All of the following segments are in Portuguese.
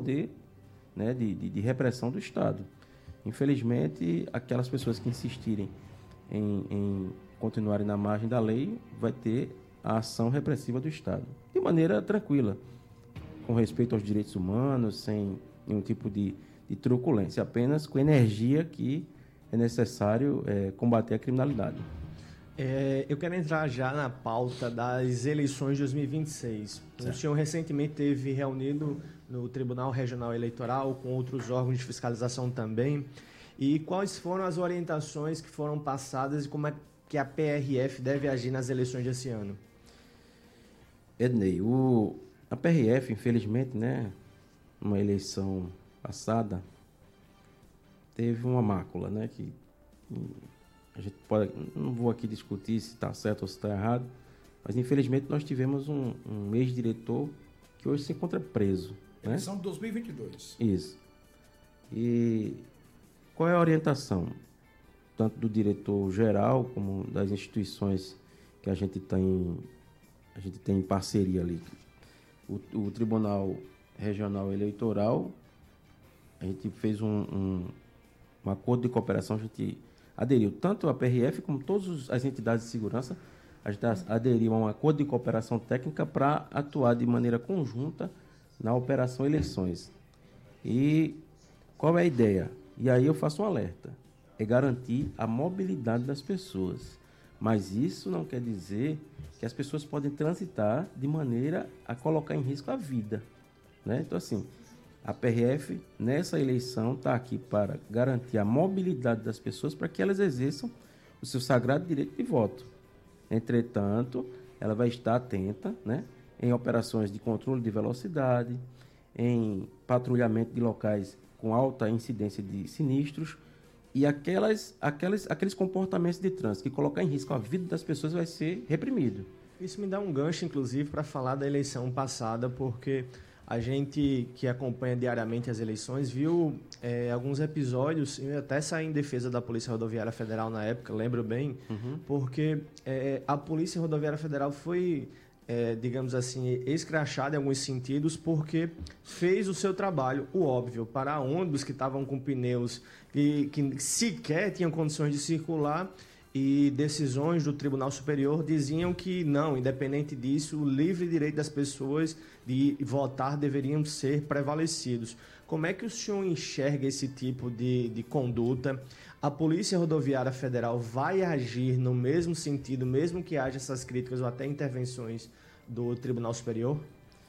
poder, né, de repressão do Estado. Infelizmente, aquelas pessoas que insistirem em continuarem na margem da lei, vai ter a ação repressiva do Estado. De maneira tranquila, com respeito aos direitos humanos, sem nenhum tipo de truculência, apenas com energia que é necessário combater a criminalidade. Eu quero entrar já na pauta das eleições de 2026. Certo. O senhor recentemente teve reunido no Tribunal Regional Eleitoral com outros órgãos de fiscalização também. E quais foram as orientações que foram passadas e como é que a PRF deve agir nas eleições desse ano? Ednei, a PRF, infelizmente, né, numa eleição passada, teve uma mácula, né, que a gente pode, não vou aqui discutir se está certo ou se está errado, mas infelizmente nós tivemos um ex-diretor que hoje se encontra preso. Eleição de 2022. Isso. E qual é a orientação, tanto do diretor geral como das instituições que a gente tem em parceria ali? O Tribunal Regional Eleitoral, a gente fez um acordo de cooperação, a gente aderiu tanto a PRF como todas as entidades de segurança, a gente aderiu a um acordo de cooperação técnica para atuar de maneira conjunta na Operação Eleições. E qual é a ideia? E aí eu faço um alerta, é garantir a mobilidade das pessoas. Mas isso não quer dizer que as pessoas podem transitar de maneira a colocar em risco a vida, né? Então, assim, a PRF, nessa eleição, está aqui para garantir a mobilidade das pessoas para que elas exerçam o seu sagrado direito de voto. Entretanto, ela vai estar atenta, né, em operações de controle de velocidade, em patrulhamento de locais com alta incidência de sinistros e aqueles comportamentos de trânsito que colocar em risco a vida das pessoas vai ser reprimido. Isso me dá um gancho, inclusive, para falar da eleição passada, porque a gente que acompanha diariamente as eleições viu alguns episódios, eu até saí em defesa da Polícia Rodoviária Federal na época, lembro bem, porque a Polícia Rodoviária Federal foi, digamos assim, escrachada em alguns sentidos, porque fez o seu trabalho, o óbvio, para ônibus que estavam com pneus que sequer tinham condições de circular. E decisões do Tribunal Superior diziam que não, independente disso, o livre direito das pessoas de votar deveriam ser prevalecidos. Como é que o senhor enxerga esse tipo de conduta? A Polícia Rodoviária Federal vai agir no mesmo sentido, mesmo que haja essas críticas ou até intervenções do Tribunal Superior?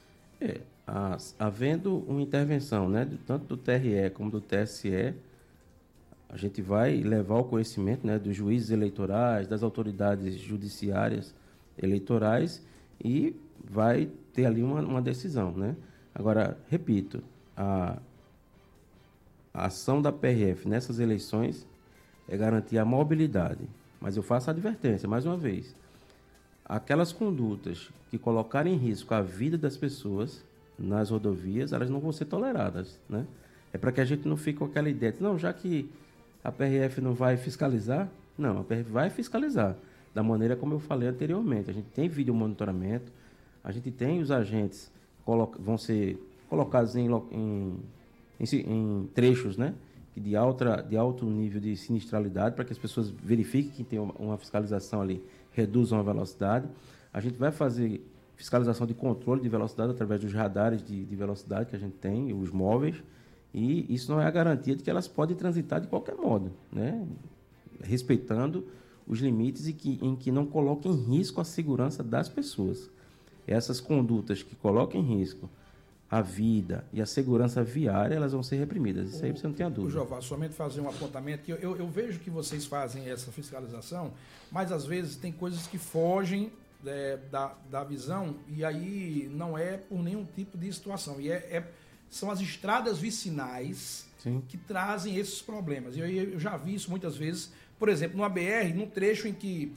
Havendo uma intervenção, né, tanto do TRE como do TSE, a gente vai levar ao conhecimento, né, dos juízes eleitorais, das autoridades judiciárias eleitorais e vai ter ali uma decisão, né? Agora, repito, a ação da PRF nessas eleições é garantir a mobilidade, mas eu faço a advertência, mais uma vez, aquelas condutas que colocarem em risco a vida das pessoas nas rodovias, elas não vão ser toleradas, né? É para que a gente não fique com aquela ideia de, não, já que a PRF não vai fiscalizar? Não, a PRF vai fiscalizar, da maneira como eu falei anteriormente. A gente tem vídeo monitoramento, a gente tem os agentes vão ser colocados em trechos, né, de alto nível de sinistralidade, para que as pessoas verifiquem que tem uma fiscalização ali, reduzam a velocidade. A gente vai fazer fiscalização de controle de velocidade através dos radares de velocidade que a gente tem, os móveis. E isso não é a garantia de que elas podem transitar de qualquer modo, né? Respeitando os limites em que não coloquem em risco a segurança das pessoas. Essas condutas que colocam em risco a vida e a segurança viária, elas vão ser reprimidas. Isso aí você não tem a dúvida. Jová, somente fazer um apontamento, que eu vejo que vocês fazem essa fiscalização, mas às vezes tem coisas que fogem da visão e aí não é por nenhum tipo de situação. E são as estradas vicinais, sim, que trazem esses problemas. Eu já vi isso muitas vezes, por exemplo, no ABR, num trecho em que,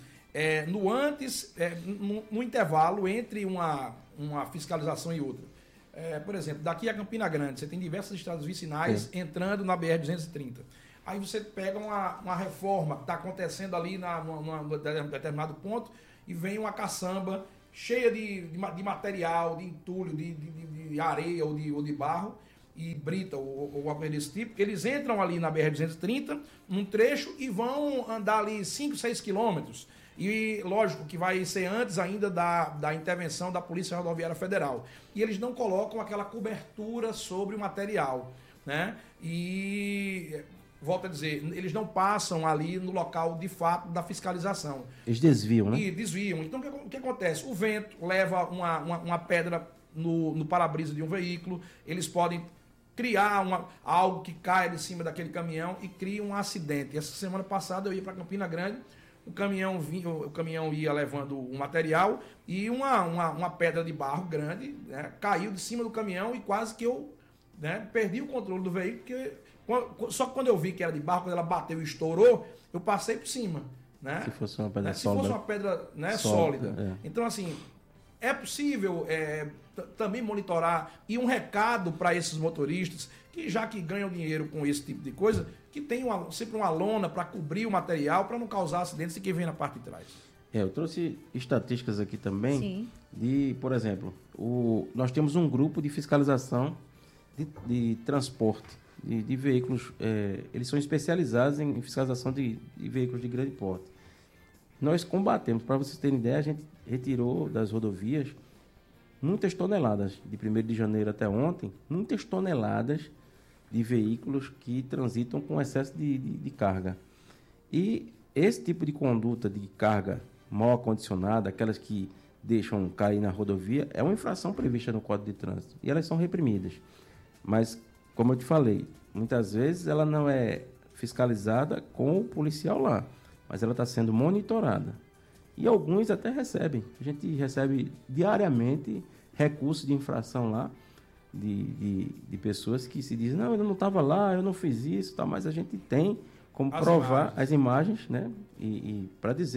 no intervalo entre uma fiscalização e outra, por exemplo, daqui a Campina Grande, você tem diversas estradas vicinais, sim, entrando na BR-230. Aí você pega uma reforma que está acontecendo ali num determinado ponto e vem uma caçamba cheia de material, de entulho, de areia ou de barro, e brita ou algo desse tipo, eles entram ali na BR-230, num trecho, e vão andar ali 5, 6 quilômetros. E lógico que vai ser antes ainda da intervenção da Polícia Rodoviária Federal. E eles não colocam aquela cobertura sobre o material, né? E, volto a dizer, eles não passam ali no local de fato da fiscalização. Eles desviam, né? E desviam. Então o que acontece? O vento leva uma pedra no para-brisa de um veículo, eles podem criar algo que caia de cima daquele caminhão e cria um acidente. Essa semana passada eu ia para Campina Grande, o caminhão ia levando um material e uma pedra de barro grande, né, caiu de cima do caminhão e quase que eu, né, perdi o controle do veículo, porque só que quando eu vi que era de barro, quando ela bateu e estourou, eu passei por cima. Né? Se fosse uma pedra sólida. Se fosse uma pedra, né, sólida. É. Então, assim, é possível também monitorar, e um recado para esses motoristas que, já que ganham dinheiro com esse tipo de coisa, que tenham sempre uma lona para cobrir o material, para não causar acidentes de quem vem na parte de trás. Eu trouxe estatísticas aqui também. Sim. Por exemplo, nós temos um grupo de fiscalização de transporte de veículos. Eles são especializados em fiscalização de veículos de grande porte. Nós combatemos, para vocês terem ideia, a gente retirou das rodovias muitas toneladas, de 1º de janeiro até ontem, muitas toneladas de veículos que transitam com excesso de carga. E esse tipo de conduta de carga mal acondicionada, aquelas que deixam cair na rodovia, é uma infração prevista no Código de Trânsito. E elas são reprimidas. Mas, como eu te falei, muitas vezes ela não é fiscalizada com o policial lá, mas ela está sendo monitorada. E alguns até recebem. A gente recebe diariamente recursos de infração lá, de pessoas que se dizem, não, eu não estava lá, eu não fiz isso, tá, mas a gente tem como provar as imagens, né? E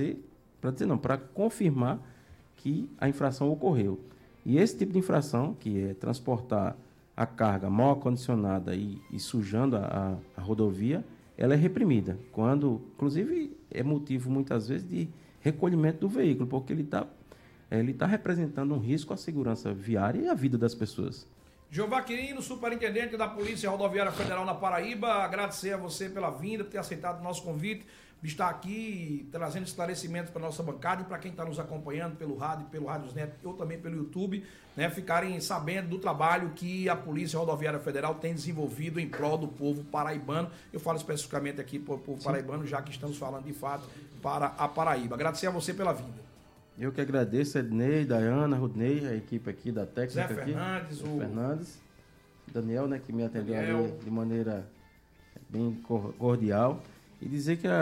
para confirmar que a infração ocorreu. E esse tipo de infração, que é transportar a carga mal acondicionada e sujando a rodovia, ela é reprimida. Quando, inclusive, é motivo muitas vezes de recolhimento do veículo, porque ele está representando um risco à segurança viária e à vida das pessoas. Jeová Quirino, superintendente da Polícia Rodoviária Federal na Paraíba, agradecer a você pela vinda, por ter aceitado o nosso convite, de estar aqui trazendo esclarecimentos para a nossa bancada e para quem está nos acompanhando pelo rádio, pelo Rádiosnet ou também pelo YouTube, né, ficarem sabendo do trabalho que a Polícia Rodoviária Federal tem desenvolvido em prol do povo paraibano. Eu falo especificamente aqui para o povo paraibano, já que estamos falando de fato para a Paraíba. Agradecer a você pela vinda. Eu que agradeço, Ednei, Dayana, Rudney, a equipe aqui da técnica. Zé Fernandes, Fernandes, Daniel, né, que me atendeu ali de maneira bem cordial. E dizer que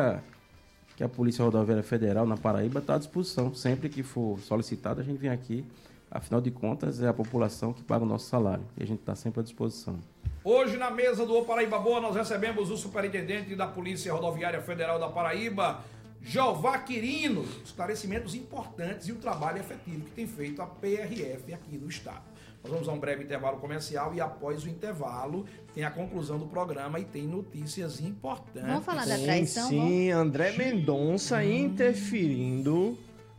a Polícia Rodoviária Federal na Paraíba está à disposição. Sempre que for solicitado, a gente vem aqui. Afinal de contas, é a população que paga o nosso salário. E a gente está sempre à disposição. Hoje, na mesa do Paraíba Boa, nós recebemos o superintendente da Polícia Rodoviária Federal da Paraíba, Jeová Quirino. Esclarecimentos importantes e o trabalho efetivo que tem feito a PRF aqui no estado. Nós vamos a um breve intervalo comercial e após o intervalo tem a conclusão do programa e tem notícias importantes. Vamos falar da traição? Sim, André Mendonça interferindo.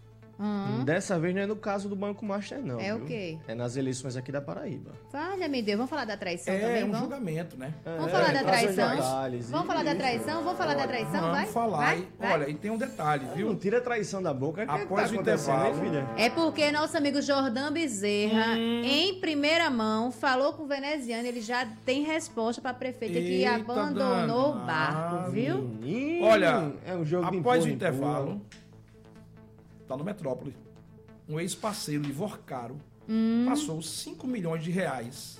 Dessa vez não é no caso do Banco Master, não. É viu? O quê? É nas eleições aqui da Paraíba. Olha, meu Deus, vamos falar da traição também? É um vamos? julgamento, né? Vamos falar da traição? Detalhes, vamos falar da traição? Vamos falar da traição? Vamos Vai? falar. Vai? Olha, e tem um detalhe, viu? Não tira a traição da boca. Após tá o acontecendo, intervalo, hein, filha? É porque nosso amigo Jordão Bezerra, em primeira mão, falou com o veneziano, ele já tem resposta para a prefeita que Eita, abandonou o danado. barco, viu? Menino, Olha, é um jogo de após o empurra, intervalo, tá no Metrópole, um ex-parceiro de Vorcaro passou 5 milhões de reais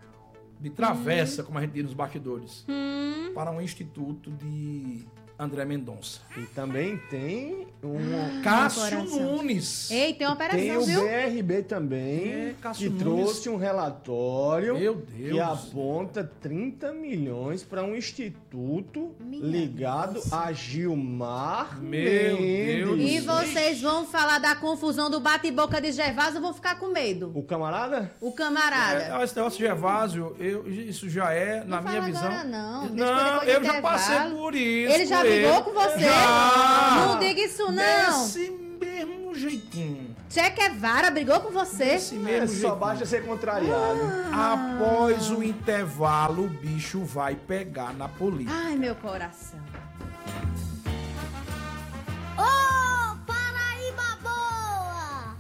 de travessa, como a gente diz nos bastidores, para um instituto de André Mendonça. E também tem um... Cássio coração. Nunes. Ei, tem uma operação, Tem o viu? BRB também, Cássio que Nunes. trouxe um relatório Meu Deus. que aponta 30 milhões para um instituto Minha ligado nossa. a Gilmar Meu Mendes. Deus. E vocês vão falar da confusão do bate-boca de Gervásio, vão ficar com medo. O camarada? O camarada. Esse negócio de Gervásio, isso já é, na Não minha fala visão... agora não, deixa Não, pra depois do eu já passei intervalo. por isso. Ele já com brigou com você? Já. Não diga isso, não. Desse mesmo jeitinho. Che Guevara brigou com você? Desse mesmo Só jeito. basta ser contrariado. Após o intervalo, o bicho vai pegar na polícia. Ai, meu coração. Ô, Paraíba boa!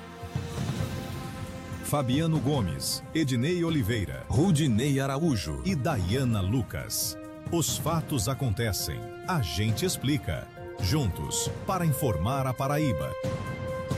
Fabiano Gomes, Ednei Oliveira, Rudinei Araújo e Dayana Lucas. Os fatos acontecem, a gente explica. Juntos para informar a Paraíba.